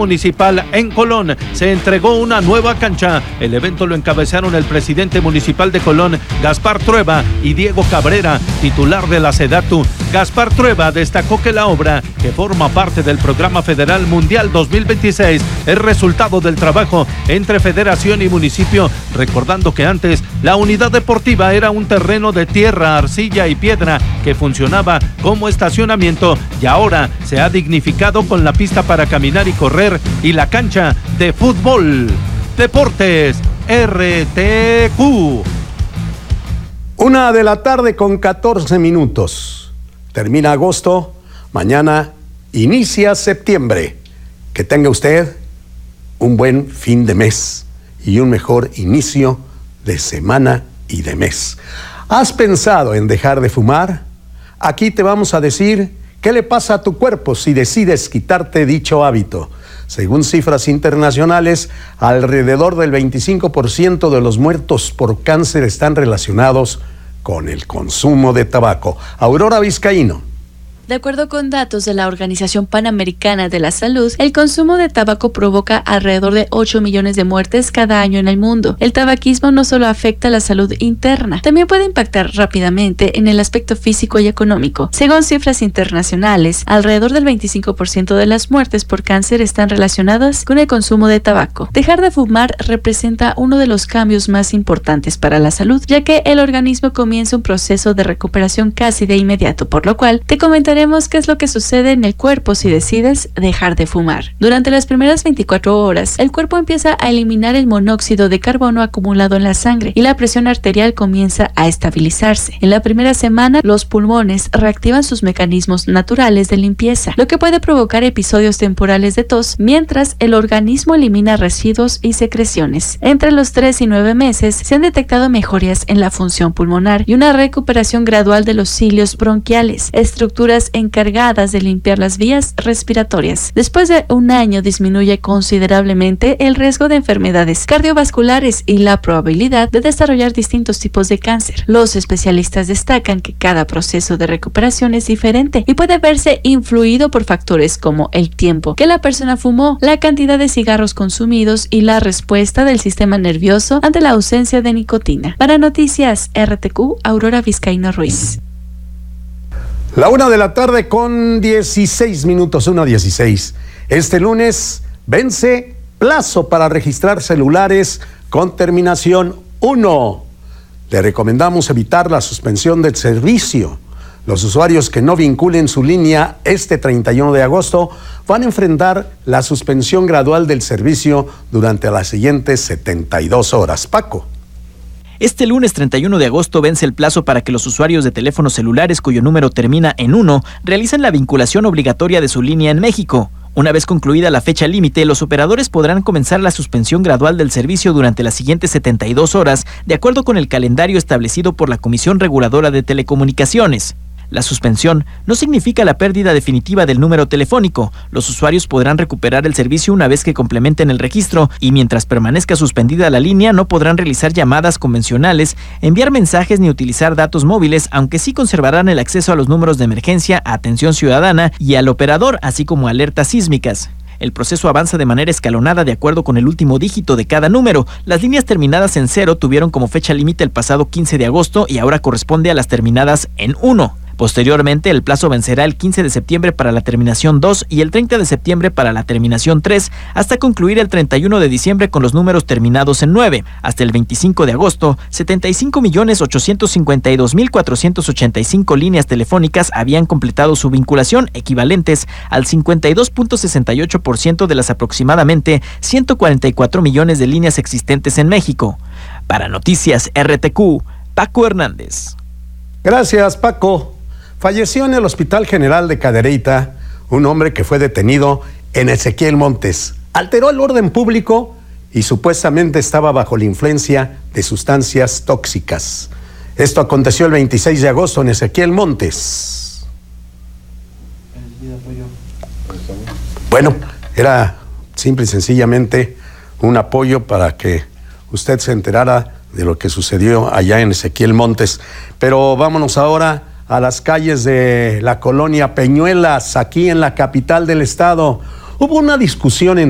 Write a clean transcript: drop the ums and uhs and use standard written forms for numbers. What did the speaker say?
municipal en Colón se entregó una nueva cancha. El evento lo encabezaron el presidente municipal de Colón, Gaspar Trueba, y Diego Cabrera, titular de la SEDATU. Gaspar Trueba destacó que la obra, que forma parte del Programa Federal Mundial 2026, es resultado del trabajo entre federación y municipio, recordando que antes la unidad deportiva era un terreno de tierra, arcilla y piedra que funcionaba como estacionamiento, y ahora se ha dignificado con la pista para caminar y correr y la cancha de fútbol. Deportes RTQ. 1:14 p.m. Termina agosto, mañana inicia septiembre. Que tenga usted un buen fin de mes y un mejor inicio de semana y de mes. ¿Has pensado en dejar de fumar? Aquí te vamos a decir qué le pasa a tu cuerpo si decides quitarte dicho hábito. Según cifras internacionales, alrededor del 25% de los muertos por cáncer están relacionados con el consumo de tabaco. Aurora Vizcaíno. De acuerdo con datos de la Organización Panamericana de la Salud, el consumo de tabaco provoca alrededor de 8 millones de muertes cada año en el mundo. El tabaquismo no solo afecta la salud interna, también puede impactar rápidamente en el aspecto físico y económico. Según cifras internacionales, alrededor del 25% de las muertes por cáncer están relacionadas con el consumo de tabaco. Dejar de fumar representa uno de los cambios más importantes para la salud, ya que el organismo comienza un proceso de recuperación casi de inmediato, por lo cual te comentaremos qué es lo que sucede en el cuerpo si decides dejar de fumar. Durante las primeras 24 horas, el cuerpo empieza a eliminar el monóxido de carbono acumulado en la sangre y la presión arterial comienza a estabilizarse. En la primera semana, los pulmones reactivan sus mecanismos naturales de limpieza, lo que puede provocar episodios temporales de tos, mientras el organismo elimina residuos y secreciones. Entre los 3 y 9 meses, se han detectado mejorías en la función pulmonar y una recuperación gradual de los cilios bronquiales, estructuras encargadas de limpiar las vías respiratorias. Después de un año disminuye considerablemente el riesgo de enfermedades cardiovasculares y la probabilidad de desarrollar distintos tipos de cáncer. Los especialistas destacan que cada proceso de recuperación es diferente y puede verse influido por factores como el tiempo que la persona fumó, la cantidad de cigarros consumidos y la respuesta del sistema nervioso ante la ausencia de nicotina. Para Noticias RTQ, Aurora Vizcaíno Ruiz. 1:16 p.m, 1:16. Este lunes vence plazo para registrar celulares con terminación 1. Le recomendamos evitar la suspensión del servicio. Los usuarios que no vinculen su línea este 31 de agosto van a enfrentar la suspensión gradual del servicio durante las siguientes 72 horas. Paco. Este lunes 31 de agosto vence el plazo para que los usuarios de teléfonos celulares cuyo número termina en 1 realicen la vinculación obligatoria de su línea en México. Una vez concluida la fecha límite, los operadores podrán comenzar la suspensión gradual del servicio durante las siguientes 72 horas, de acuerdo con el calendario establecido por la Comisión Reguladora de Telecomunicaciones. La suspensión no significa la pérdida definitiva del número telefónico. Los usuarios podrán recuperar el servicio una vez que complementen el registro y mientras permanezca suspendida la línea no podrán realizar llamadas convencionales, enviar mensajes ni utilizar datos móviles, aunque sí conservarán el acceso a los números de emergencia, atención ciudadana y al operador, así como alertas sísmicas. El proceso avanza de manera escalonada de acuerdo con el último dígito de cada número. Las líneas terminadas en 0 tuvieron como fecha límite el pasado 15 de agosto y ahora corresponde a las terminadas en 1. Posteriormente, el plazo vencerá el 15 de septiembre para la terminación 2 y el 30 de septiembre para la terminación 3, hasta concluir el 31 de diciembre con los números terminados en 9. Hasta el 25 de agosto, 75.852.485 líneas telefónicas habían completado su vinculación, equivalentes al 52.68% de las aproximadamente 144 millones de líneas existentes en México. Para Noticias RTQ, Paco Hernández. Gracias, Paco. Falleció en el Hospital General de Cadereyta un hombre que fue detenido en Ezequiel Montes. Alteró el orden público y supuestamente estaba bajo la influencia de sustancias tóxicas. Esto aconteció el 26 de agosto en Ezequiel Montes. Bueno, era simple y sencillamente un apoyo para que usted se enterara de lo que sucedió allá en Ezequiel Montes. Pero vámonos ahora a las calles de la colonia Peñuelas, aquí en la capital del estado. Hubo una discusión